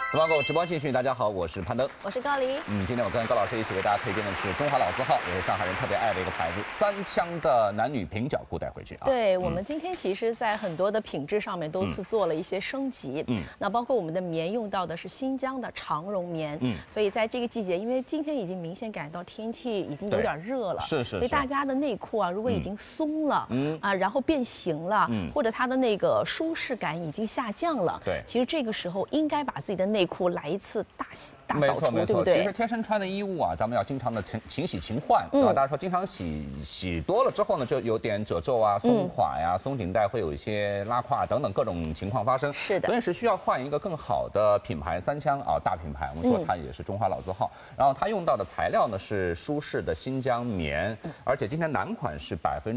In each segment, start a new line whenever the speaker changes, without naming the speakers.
东方购直播继续，大家好，我是潘登，
我是高黎。
今天我跟高老师一起为大家推荐的是中华老字号，也是上海人特别爱的一个牌子——三枪的男女平角裤带回去啊。
对，我们今天其实在很多的品质上面都是做了一些升级。那包括我们的棉用到的是新疆的长绒棉。所以在这个季节，因为今天已经明显感到天气已经有点热了，
是。
所以大家的内裤啊，如果已经松了，然后变形了，或者它的那个舒适感已经下降了，
对，
其实这个时候应该把自己的内裤来一次大扫除，
没错。
对不对？
其实贴身穿的衣物啊，咱们要经常的勤洗勤换，对吧？大家说经常洗多了之后呢，就有点褶皱啊、松垮呀、松紧带会有一些拉胯等等各种情况发生。
是的，
所以是需要换一个更好的品牌，三枪啊，大品牌。我们说它也是中华老字号，然后它用到的材料呢是舒适的新疆棉，而且今天男款是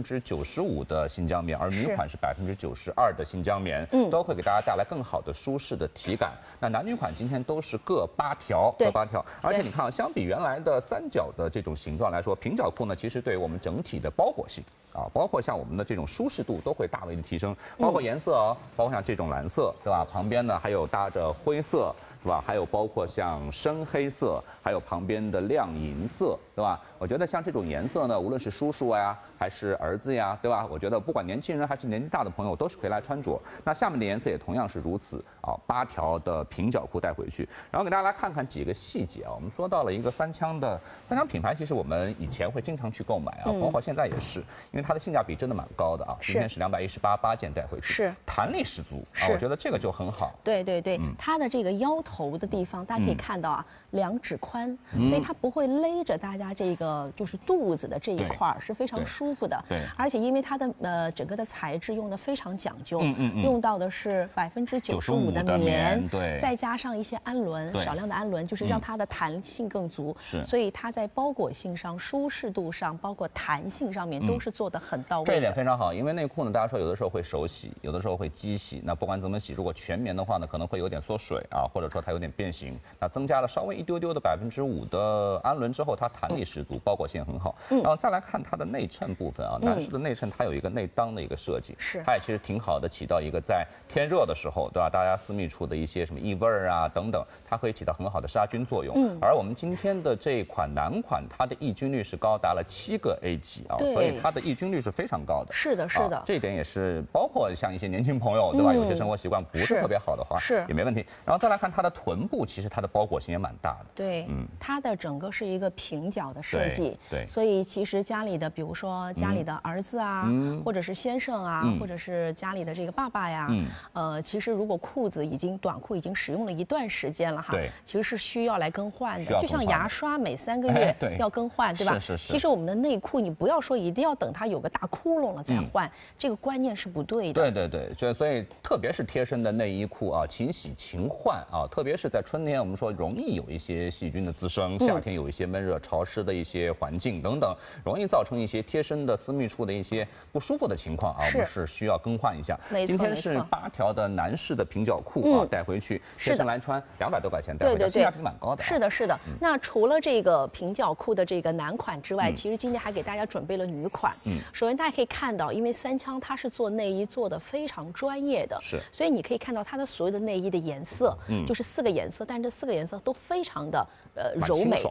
95%的新疆棉，而女款是92%的新疆棉，都会给大家带来更好的舒适的体感。那男女款今天都是各8条，而且你看啊，相比原来的三角的这种形状来说，平角裤呢，其实对我们整体的包裹性啊，包括像我们的这种舒适度都会大为的提升，包括颜色哦，包括像这种蓝色，对吧？旁边呢还有搭着灰色，对吧？还有包括像深黑色，还有旁边的亮银色，对吧？我觉得像这种颜色呢，无论是叔叔呀，还是儿子呀，对吧？我觉得不管年轻人还是年纪大的朋友，都是可以来穿着。那下面的颜色也同样是如此啊，8条的平角裤带回去，然后给大家来看看几个细节啊。我们说到了一个三枪品牌，其实我们以前会经常去购买啊，包括现在也是，因为它的性价比真的蛮高的啊。今天是218件带回去，
是
弹力十足啊，我觉得这个就很好。
对，它的这个腰头的地方，大家可以看到啊，2指宽，所以它不会勒着大家这个就是肚子的这一块是非常舒服的。
对，
而且因为它的整个的材质用的非常讲究，用到的是95%的棉，
对，
再加上一些氨纶，少量的氨纶，就是让它的弹性更足。
是，
所以它在包裹性上、舒适度上，包括弹性上面都是做得很到位的。
这一点非常好，因为内裤呢，大家说有的时候会手洗，有的时候会机洗。那不管怎么洗，如果全棉的话呢，可能会有点缩水啊，或者说它有点变形。那增加了稍微一丢丢的5%的氨纶之后，它弹力十足，包裹性很好。然后再来看它的内衬部分啊，男士的内衬它有一个内裆的一个设计，它也其实挺好的，起到一个在天热的时候，对吧？大家私密处的一些什么异味啊等等，它可以起到很好的杀菌作用。而我们今天的这款男款，它的抑菌率是高达了7个 A 级啊，所以它的抑菌率是非常高的。
是的。
这一点也是包括像一些年轻朋友，对吧？有些生活习惯不是特别好的话，也没问题。然后再来看它的臀部，其实它的包裹性也蛮大的。
对，它的整个是一个平角的设计，
对，
所以其实家里的，比如说家里的儿子啊，或者是先生啊，或者是家里的这个爸爸呀，其实如果短裤已经使用了一段时间了哈，
对，
其实是需要来更换的，就像牙刷每3个月要更换，对吧？
是。
其实我们的内裤，你不要说一定要等它有个大窟窿了再换，这个观念是不对的。
对，所以特别是贴身的内衣裤啊，勤洗勤换啊，特别是在春天，我们说容易有一些细菌的滋生，夏天有一些闷热潮湿的一些环境等等，容易造成一些贴身的私密处的一些不舒服的情况啊，我们是需要更换一下。今天是8条的男士的平角裤啊，带回去贴身来穿200多块钱带回去，性价比蛮高的。
是的。那除了这个平角裤的这个男款之外，其实今天还给大家准备了女款。首先大家可以看到，因为三枪它是做内衣做的非常专业的，所以你可以看到它的所有的内衣的颜色，就是4个颜色，但这4个颜色都非常的柔美，